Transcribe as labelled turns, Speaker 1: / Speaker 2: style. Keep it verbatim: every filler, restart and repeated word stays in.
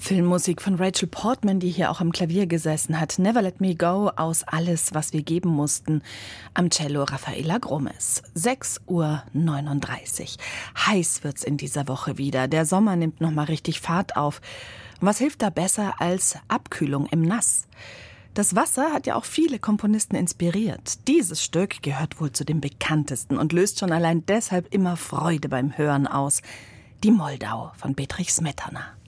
Speaker 1: Filmmusik von Rachel Portman, die hier auch am Klavier gesessen hat. Never Let Me Go aus Alles, was wir geben mussten. Am Cello Rafaela Gromes. sechs Uhr neununddreißig. Heiß wird's in dieser Woche wieder. Der Sommer nimmt nochmal richtig Fahrt auf. Und was hilft da besser als Abkühlung im Nass? Das Wasser hat ja auch viele Komponisten inspiriert. Dieses Stück gehört wohl zu den bekanntesten und löst schon allein deshalb immer Freude beim Hören aus. Die Moldau von Bedřich Smetana.